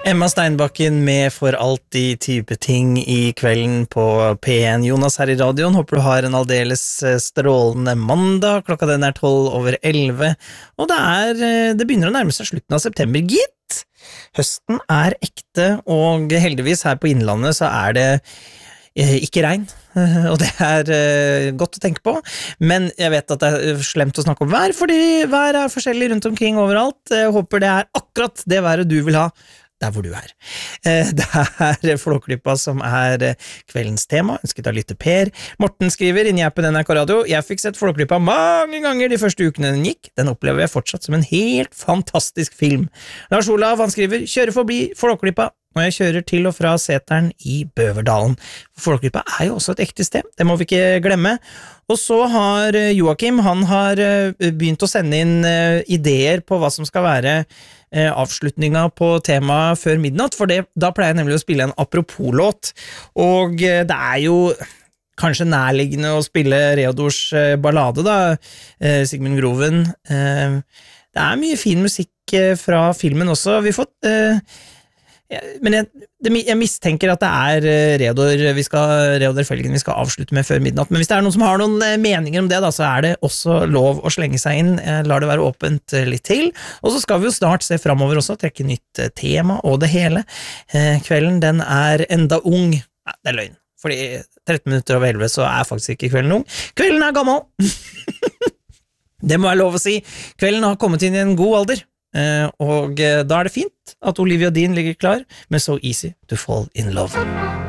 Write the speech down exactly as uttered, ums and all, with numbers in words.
Emma Steinbakken med For alltid type ting i kvelden på P en. Jonas her i radioen, håper du har en aldeles strålende mandag. Klokka den er tolv over elleve, og det er, det begynner å nærme seg slutten av september, gitt. Høsten er ekte, og heldigvis her på Innlandet så er det ikke regn, og det er godt å tenke på, men jeg vet at det er slemt å snakke om vær, fordi vær er forskjellig rundt omkring overalt. Jeg håper det er akkurat det været du vil ha der hvor du er. Det er Flåklypa som er kveldens tema, ønsket av lytte Per. Morten skriver inn i appen N R K Radio: jeg fikk sett Flåklypa mange ganger de første ukene den gikk, den opplever jeg fortsatt som en helt fantastisk film. Lars Olav, han skriver: kjøre forbi Flåklypa når jeg kjører til og fra Seteren i Bøverdalen. Flåklypa er jo også et ekte sted, det må vi ikke glemme. Og så har Joakim, han har begynt å sende inn ideer på hva som skal være avslutninga på temaet før midnatt, for det, da pleier jeg nemlig å spille en apropos-låt, og det er jo kanskje nærliggende å spille Reodors ballade da, Sigmund Groven. Det er mye fin musikk fra filmen også, vi har fått... Ja, men jeg, det, jeg mistenker at det er Reodor, vi skal, Reodor Felgen vi skal avslutte med før midnatt, men hvis det er noen som har noen meninger om det da, så er det også lov å slenge seg inn. Jeg lar det være åpent litt til, og så skal vi jo snart se fremover også, trekke nytt tema og det hele. Kvelden den er enda ung. Nei, det er løgn, fordi tretten minutter over elleve så er faktisk ikke kvelden ung. Kvelden er gammel! Det må jeg lov å si. Kvelden har kommet inn i en god alder. Uh, og uh, da er det fint at Olivia Dean ligger klar med So Easy to Fall in Love.